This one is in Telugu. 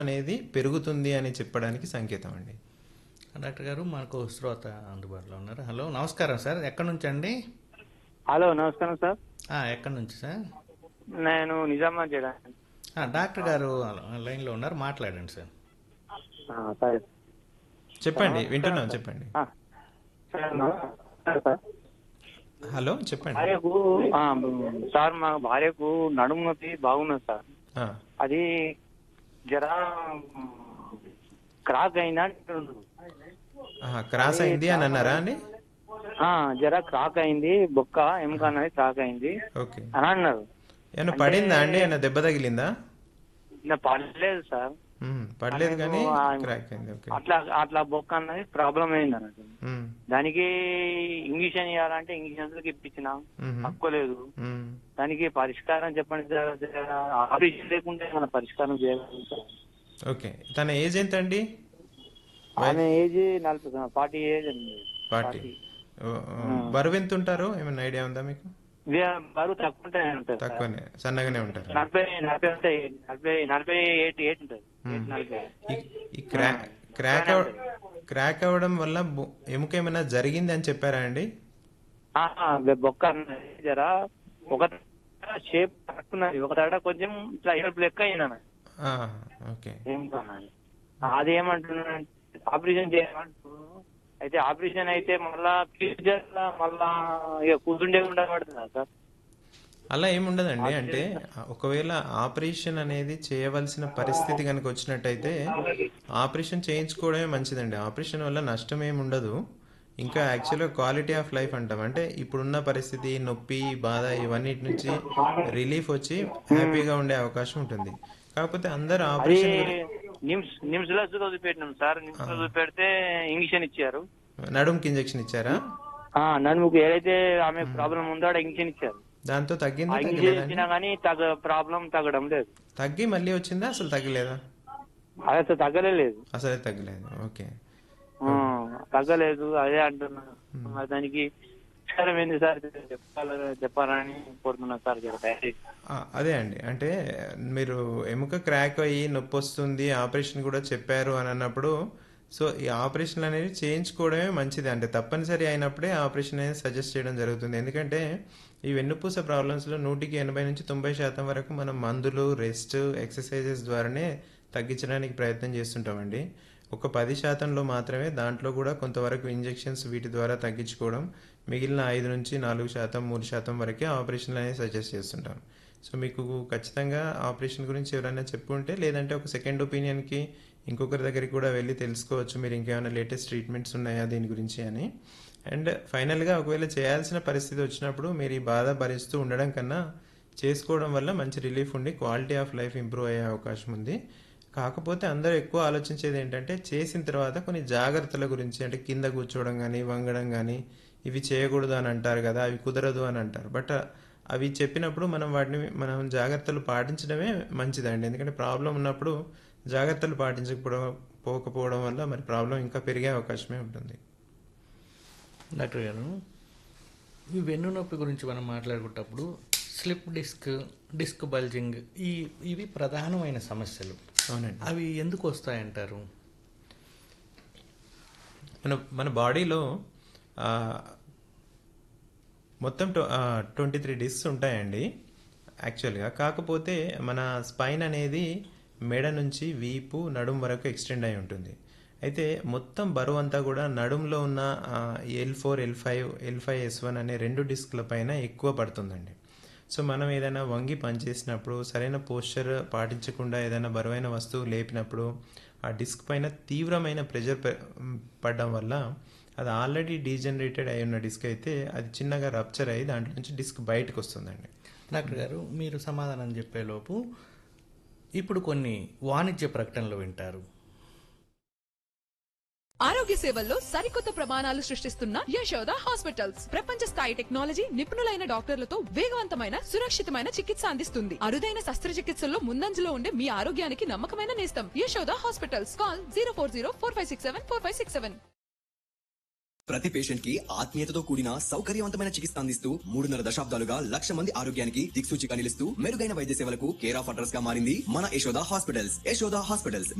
అనేది పెరుగుతుంది అని చెప్పడానికి సంకేతం అండి. డాక్టర్ గారు మనకు శ్రోత అందుబాటులో ఉన్నారు. హలో, నమస్కారం సార్. ఎక్కడి నుంచి అండి? హలో, నమస్కారం సార్. ఎక్కడి నుంచి సార్? నేను నిజామాబాద్ జిల్లా. డాక్టర్ గారు లైన్లో ఉన్నారు, మాట్లాడండి సార్. సరే చెప్పండి, వింటున్నాం, చెప్పండి. సార్, నమస్కారం సార్. హలో, చెప్పండి. భార్యకు సార్, మా భార్యకు నడుము నొప్పి బాగున్నది సార్. ఆ, అది జర క్రాక్ అయిందా? క్రాస్ అయింది అని అన్నారా అండి? జర క్రాక్ అయింది, బొక్క ఎముక అనేది క్రాక్ అయింది ఓకే. అని అన్నారు. ఏమన్నా పడిందా అండి? ఏమన్నా దెబ్బ తగిలిందా? ఇలా పడలేదు సార్. పడలేదు కానీ ఆయనకు క్రాక్ అయింది. ఓకే. అట్లా బొక్క అన్నది ప్రాబ్లం అయింది అన్నట్టు. ఉమ్, దానికి ఇంజక్షన్ ఇవ్వాలంటే ఇంజక్షన్స్ ఇప్పించిన ఉమ్, తక్కువలేదు. ఉమ్. దానికి పరిష్కారం చెప్పండి సార్. ఆపరేషన్ లేకుంటే మన పరిష్కారం చేయగలుగుతాం. ఓకే. తన ఏజ్ ఎంత అండి? ఆమె ఏజ్ 40 ఏజ్ అండి. 40. బరువు ఎంత ఉంటారు? ఏమైనా ఐడియా ఉందా మీకు? బరువు తక్కువ ఉంటాయి సార్. తక్కువనే, సన్నగానే ఉంటారు. 40 ఉంటాయి. 48 ఉంటుంది. ఉమ్. 40. ఈ క్రాక్ అవ్వడం వల్ల ఎముక ఏమైనా జరిగింది అని చెప్పారా అండి? బొక్క అన్నది జర ఒక షేప్ కరెక్ట్ ఉన్నది, ఒక తడ కొంచెం ఇట్లా ఎరుపు లెక్క అయినా ఆ, ఓకే. ఏం కావాలి. అది ఏమంటున్నానంటే ఆపరేషన్ చేయమంటున్నారు. అయితే ఆపరేషన్ అయితే మళ్ళా ఫ్యూచర్ మళ్ళా ఇక కూర్చుండే ఉండబడుతుందా సార్? అలా ఏముండదండి. అంటే ఒకవేళ ఆపరేషన్ అనేది చేయవలసిన పరిస్థితి కనుక వచ్చినట్టయితే ఆపరేషన్ చేయించుకోవడమే మంచిదండి. ఆపరేషన్ వల్ల నష్టం ఏమి ఉండదు. ఇంకా యాక్చువల్గా క్వాలిటీ ఆఫ్ లైఫ్ అంటాం. అంటే ఇప్పుడున్న పరిస్థితి, నొప్పి, బాధ ఇవన్నిటి నుంచి రిలీఫ్ వచ్చి హ్యాపీగా ఉండే అవకాశం ఉంటుంది. కాకపోతే అందరు అది ఆపరేషన్ నిమ్స్ లో చూపెట్టినాం సార్. నిమ్స్ లో చూపెడితే ఇంజక్షన్ ఇచ్చారు. నడుముకి ఇంజెక్షన్ ఇచ్చారా? నడుముకు ఏదైతే ఆమె ప్రాబ్లం ఉందో ఆడ ఇంజక్షన్ ఇచ్చారు. దాంతో తగ్గిందా? ఇంజక్షన్ తగ్గలేదా? ఇచ్చినా గానీ ప్రాబ్లం తగ్గడం లేదు. తగ్గి మళ్ళీ వచ్చిందా? అసలు తగ్గలేదా? అది అసలు తగ్గలేదు. అసలే తగ్గలేదు. ఓకే. తగ్గలేదు. అదే అంటున్నా. మరి దానికి పరిష్కారం ఏంది సార్? చెప్పాలని కోరుతున్నా సార్. అదే అండి. అంటే మీరు ఎముక క్రాక్ అయ్యి నొప్పి వస్తుంది, ఆపరేషన్ కూడా చెప్పారు అని అన్నప్పుడు, సో ఈ ఆపరేషన్ అనేది చేయించుకోవడమే మంచిది. అంటే తప్పనిసరి అయినప్పుడే ఆపరేషన్ అనేది సజెస్ట్ చేయడం జరుగుతుంది. ఎందుకంటే ఈ వెన్నుపూస ప్రాబ్లమ్స్లో 100కి 80 నుంచి 90% వరకు మనం మందులు, రెస్ట్, ఎక్సర్సైజెస్ ద్వారానే తగ్గించడానికి ప్రయత్నం చేస్తుంటామండి. ఒక 10%లో మాత్రమే, దాంట్లో కూడా కొంతవరకు ఇంజెక్షన్స్ వీటి ద్వారా తగ్గించుకోవడం, మిగిలిన 5 నుంచి 4%, 3% వరకే ఆపరేషన్లు అనేది సజెస్ట్ చేస్తుంటాం. సో మీకు ఖచ్చితంగా ఆపరేషన్ గురించి ఎవరైనా చెప్పుంటే, లేదంటే ఒక సెకండ్ ఒపీనియన్కి ఇంకొకరి దగ్గరికి కూడా వెళ్ళి తెలుసుకోవచ్చు మీరు ఇంకేమైనా లేటెస్ట్ ట్రీట్మెంట్స్ ఉన్నాయా దీని గురించి అని. అండ్ ఫైనల్గా ఒకవేళ చేయాల్సిన పరిస్థితి వచ్చినప్పుడు మీరు ఈ బాధ భరిస్తూ ఉండడం కన్నా చేసుకోవడం వల్ల మంచి రిలీఫ్ ఉండి క్వాలిటీ ఆఫ్ లైఫ్ ఇంప్రూవ్ అయ్యే అవకాశం ఉంది. కాకపోతే అందరూ ఎక్కువ ఆలోచించేది ఏంటంటే చేసిన తర్వాత కొన్ని జాగ్రత్తల గురించి. అంటే కింద కూర్చోవడం కానీ, వంగడం కానీ, ఇవి చేయకూడదు అని అంటారు కదా, అవి కుదరదు అని అంటారు. బట్ అవి చెప్పినప్పుడు మనం జాగ్రత్తలు పాటించడమే మంచిదండి. ఎందుకంటే ప్రాబ్లం ఉన్నప్పుడు జాగ్రత్తలు పోకపోవడం వల్ల మరి ప్రాబ్లం ఇంకా పెరిగే అవకాశమే ఉంటుంది. డాక్టర్ గారు, ఈ వెన్ను నొప్పి గురించి మనం మాట్లాడుకున్నప్పుడు స్లిప్ డిస్క్ బల్జింగ్, ఇవి ప్రధానమైన సమస్యలు. అవునండి. అవి ఎందుకు వస్తాయంటారు? మన బాడీలో మొత్తం 23 డిస్క్స్ ఉంటాయండి యాక్చువల్గా. కాకపోతే మన స్పైన్ అనేది మెడ నుంచి వీపు, నడుము వరకు ఎక్స్టెండ్ అయి ఉంటుంది. అయితే మొత్తం బరువు అంతా కూడా నడుములో ఉన్న L4, L5S1 అనే 2 డిస్క్ల పైన ఎక్కువ పడుతుందండి. సో మనం ఏదైనా వంగి పనిచేసినప్పుడు, సరైన పోస్చర్ పాటించకుండా ఏదైనా బరువైన వస్తువు లేపినప్పుడు ఆ డిస్క్ పైన తీవ్రమైన ప్రెషర్ పడడం వల్ల అది ఆల్రెడీ డీజనరేటెడ్ అయి ఉన్న డిస్క్ అయితే అది చిన్నగా రప్చర్ అయ్యి దాంట్లో నుంచి డిస్క్ బయటకు వస్తుందండి. డాక్టర్ గారు, మీరు సమాధానం చెప్పేలోపు ఇప్పుడు కొన్ని వాణిజ్య ప్రకటనలు వింటారు. ఆరోగ్య సేవల్లో సరికొత్త ప్రమాణాలు సృష్టిస్తున్న యశోద హాస్పిటల్స్ ప్రపంచ స్థాయి టెక్నాలజీ, నిపుణులైన డాక్టర్లతో వేగవంతమైన, సురక్షితమైన చికిత్స అందిస్తుంది. అరుదైన శస్త్రచికిత్సల్లో ముందంజలో ఉండే మీ ఆరోగ్యానికి నమ్మకమైన నేస్తం యశోద హాస్పిటల్స్. కాల్ 040-4567-4567. ప్రతి పేషెంట్ కి ఆత్మీయతతో కూడిన సౌకర్యవంతమైన చికిత్స అందిస్తూ 3.5 దశాబ్దాలుగా 1,00,000 మంది ఆరోగ్యానికి దిక్సూచిగా నిలుస్తూ మెరుగైన వైద్య సేవలకు కేర్ ఆఫ్ అడ్రస్ గా మారింది మన యశోద హాస్పిటల్స్. యశోద హాస్పిటల్స్